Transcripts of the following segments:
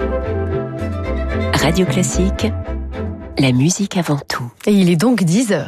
Radio Classique, la musique avant tout. Et il est donc 10h.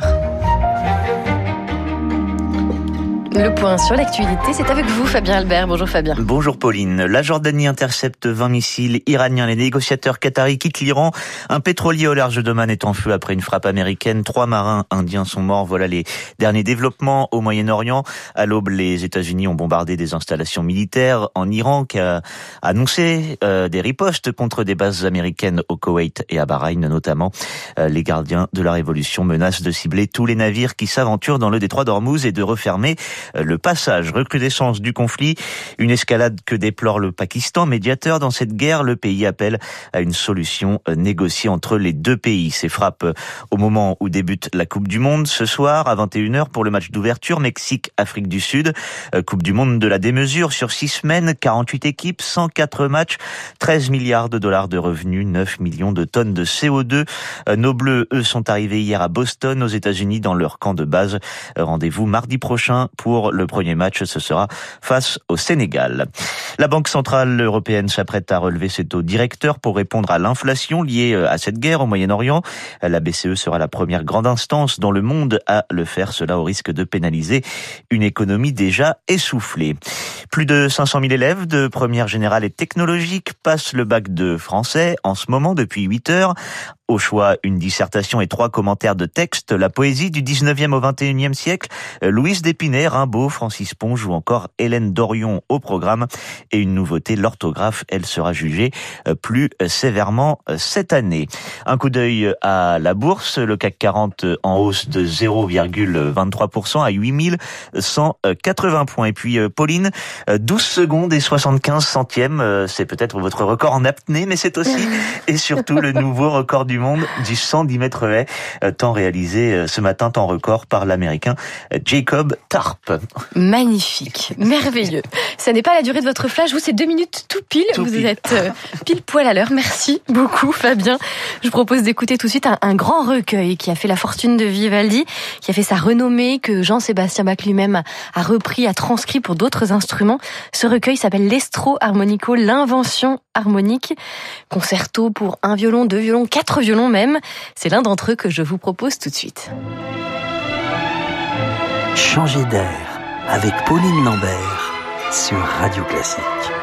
Le point sur l'actualité, c'est avec vous, Fabien Albert. Bonjour Fabien. Bonjour Pauline. La Jordanie intercepte 20 missiles iraniens. Les négociateurs qataris quittent l'Iran. Un pétrolier au large d'Oman est en feu après une frappe américaine. 3 marins indiens sont morts. Voilà les derniers développements au Moyen-Orient. À l'aube, les États-Unis ont bombardé des installations militaires en Iran, qui a annoncé des ripostes contre des bases américaines au Koweït et à Bahreïn notamment. Les gardiens de la révolution menacent de cibler tous les navires qui s'aventurent dans le détroit d'Ormuz et de refermer le passage. Recrudescence du conflit, une escalade que déplore le Pakistan, médiateur dans cette guerre. Le pays appelle à une solution négociée entre les deux pays. Ces frappes au moment où débute la Coupe du Monde ce soir à 21h pour le match d'ouverture Mexique-Afrique du Sud. Coupe du Monde de la démesure sur 6 semaines, 48 équipes, 104 matchs, 13 milliards de dollars de revenus, 9 millions de tonnes de CO2. Nos Bleus, eux, sont arrivés hier à Boston, aux États-Unis, dans leur camp de base. Rendez-vous mardi prochain pour le premier match, ce sera face au Sénégal. La Banque Centrale Européenne s'apprête à relever ses taux directeurs pour répondre à l'inflation liée à cette guerre au Moyen-Orient. La BCE sera la première grande instance dans le monde à le faire, cela au risque de pénaliser une économie déjà essoufflée. Plus de 500 000 élèves de première générale et technologique passent le bac de français en ce moment depuis 8 heures. Au choix, une dissertation et 3 commentaires de texte, la poésie du 19e au 21e siècle, Louise d'Épinay, Rimbaud, Francis Ponge ou encore Hélène Dorion au programme. Et une nouveauté, l'orthographe, elle sera jugée plus sévèrement cette année. Un coup d'œil à la bourse, le CAC 40 en hausse de 0,23% à 8180 points. Et puis Pauline, 12 secondes et 75 centièmes, c'est peut-être votre record en apnée, mais c'est aussi et surtout le nouveau record du monde du 110 mètres haies, temps réalisé ce matin, temps record par l'américain Jacob Tarp. Magnifique, merveilleux. Ça n'est pas la durée de votre flash, vous c'est 2 minutes tout pile, vous êtes pile poil à l'heure. Merci beaucoup Fabien. Je vous propose d'écouter tout de suite un grand recueil qui a fait la fortune de Vivaldi, qui a fait sa renommée, que Jean-Sébastien Bach lui-même a repris, a transcrit pour d'autres instruments. Ce recueil s'appelle l'Estro Harmonico, l'invention harmonique. Concerto pour 1 violon, 2 violons, 4 violons même. C'est l'un d'entre eux que je vous propose tout de suite. Changer d'air avec Pauline Lambert sur Radio Classique.